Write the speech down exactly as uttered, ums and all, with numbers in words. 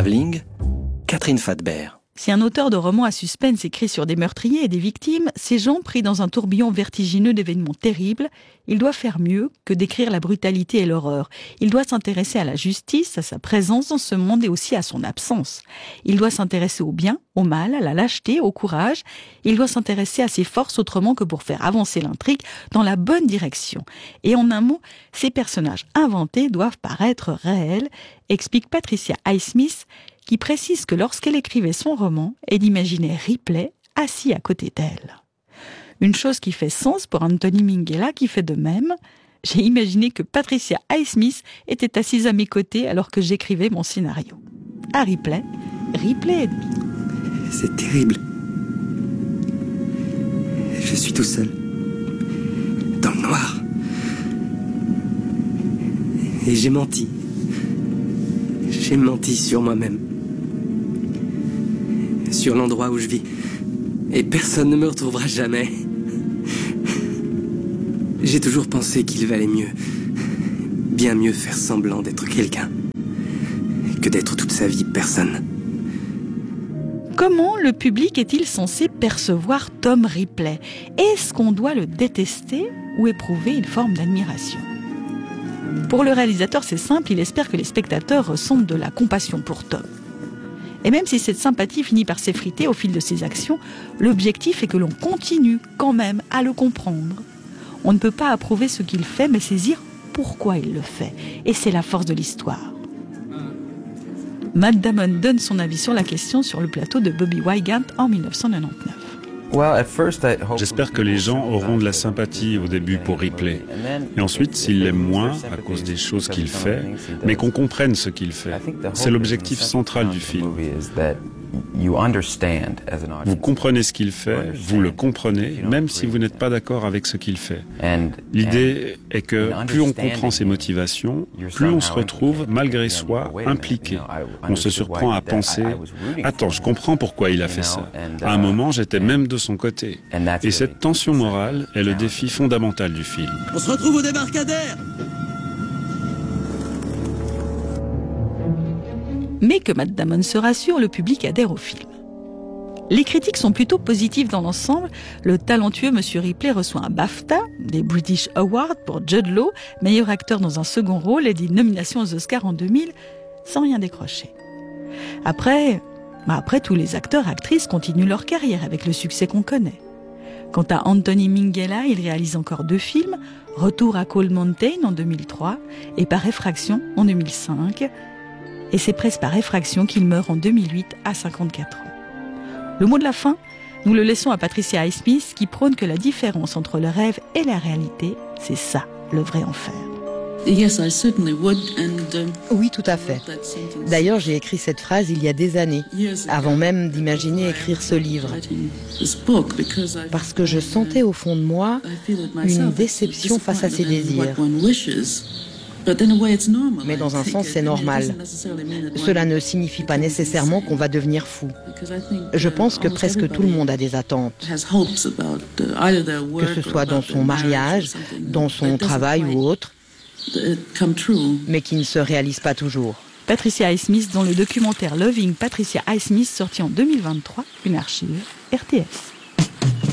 Travelling, Catherine Fadbert. Si un auteur de romans à suspense écrit sur des meurtriers et des victimes, ces gens pris dans un tourbillon vertigineux d'événements terribles, il doit faire mieux que décrire la brutalité et l'horreur. Il doit s'intéresser à la justice, à sa présence dans ce monde et aussi à son absence. Il doit s'intéresser au bien, au mal, à la lâcheté, au courage. Il doit s'intéresser à ses forces autrement que pour faire avancer l'intrigue dans la bonne direction. Et en un mot, ces personnages inventés doivent paraître réels, explique Patricia Highsmith, qui précise que lorsqu'elle écrivait son roman, elle imaginait Ripley assis à côté d'elle. Une chose qui fait sens pour Anthony Minghella, qui fait de même. J'ai imaginé que Patricia Highsmith était assise à mes côtés alors que j'écrivais mon scénario. À Ripley, Ripley et demi. C'est terrible. Je suis tout seul. Dans le noir. Et j'ai menti. J'ai menti sur moi-même. Sur l'endroit où je vis. Et personne ne me retrouvera jamais. J'ai toujours pensé qu'il valait mieux, bien mieux faire semblant d'être quelqu'un, que d'être toute sa vie personne. Comment le public est-il censé percevoir Tom Ripley ? Est-ce qu'on doit le détester ou éprouver une forme d'admiration ? Pour le réalisateur, c'est simple, il espère que les spectateurs ressentent de la compassion pour Tom. Et même si cette sympathie finit par s'effriter au fil de ses actions, l'objectif est que l'on continue quand même à le comprendre. On ne peut pas approuver ce qu'il fait, mais saisir pourquoi il le fait. Et c'est la force de l'histoire. Matt Damon donne son avis sur la question sur le plateau de Bobby Wygant en dix-neuf cent quatre-vingt-dix-neuf. J'espère que les gens auront de la sympathie au début pour Ripley. Et ensuite, s'ils l'aiment moins à cause des choses qu'il fait, mais qu'on comprenne ce qu'il fait. C'est l'objectif central du film. Vous comprenez ce qu'il fait, vous le comprenez, même si vous n'êtes pas d'accord avec ce qu'il fait. L'idée est que plus on comprend ses motivations, plus on se retrouve, malgré soi, impliqué. On se surprend à penser « Attends, je comprends pourquoi il a fait ça. À un moment, j'étais même de son côté. » Et cette tension morale est le défi fondamental du film. On se retrouve au débarcadère! Mais que Matt Damon se rassure, le public adhère au film. Les critiques sont plutôt positives dans l'ensemble. Le talentueux Monsieur Ripley reçoit un BAFTA, des British Awards pour Jude Law, meilleur acteur dans un second rôle et des nominations aux Oscars en deux mille, sans rien décrocher. Après, bah après tous les acteurs et actrices continuent leur carrière avec le succès qu'on connaît. Quant à Anthony Minghella, il réalise encore deux films, Retour à Cold Mountain en deux mille trois et Par effraction en deux mille cinq. Et c'est presque par effraction qu'il meurt en deux mille huit à cinquante-quatre ans. Le mot de la fin, nous le laissons à Patricia Highsmith qui prône que la différence entre le rêve et la réalité, c'est ça, le vrai enfer. Oui, tout à fait. D'ailleurs, j'ai écrit cette phrase il y a des années, avant même d'imaginer écrire ce livre. Parce que je sentais au fond de moi une déception face à ses désirs. Mais dans un sens, c'est normal. Cela ne signifie pas nécessairement qu'on va devenir fou. Je pense que presque tout le monde a des attentes. Que ce soit dans son mariage, dans son travail ou autre, mais qui ne se réalisent pas toujours. Patricia Highsmith dans le documentaire Loving Patricia Highsmith sorti en deux mille vingt-trois, une archive R T S.